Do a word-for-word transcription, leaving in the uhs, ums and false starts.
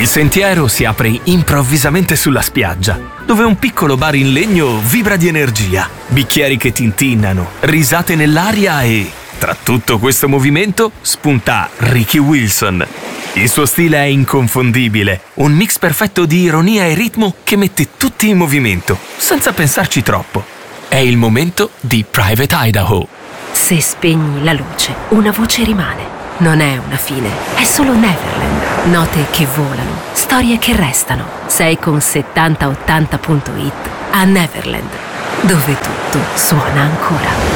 Il sentiero si apre improvvisamente sulla spiaggia, dove un piccolo bar in legno vibra di energia, bicchieri che tintinnano, risate nell'aria e, tra tutto questo movimento, spunta Ricky Wilson. Il suo stile è inconfondibile, un mix perfetto di ironia e ritmo che mette tutti in movimento, senza pensarci troppo. È il momento di Private Idaho. Se spegni la luce, una voce rimane. Non è una fine, è solo Neverland. Note che volano, storie che restano. Sei con settanta ottanta punto it a Neverland, dove tutto suona ancora.